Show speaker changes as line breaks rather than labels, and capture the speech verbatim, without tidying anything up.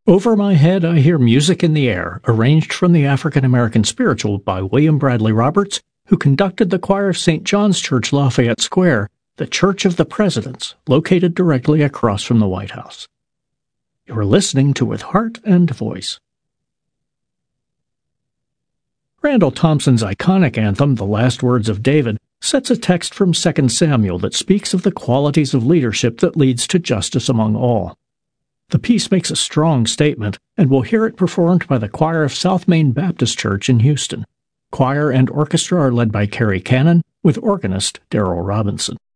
Over My Head I Hear Music in the Air, arranged from the African American Spiritual by William Bradley Roberts, who conducted the choir of Saint John's Church, Lafayette Square, the Church of the Presidents, located directly across from the White House. You're listening to With Heart and Voice. Randall Thompson's iconic anthem, The Last Words of David, sets a text from Second Samuel that speaks of the qualities of leadership that leads to justice among all. The piece makes a strong statement, and we'll hear it performed by the choir of South Main Baptist Church in Houston. Choir and orchestra are led by Carrie Cannon, with organist Darrell Robinson.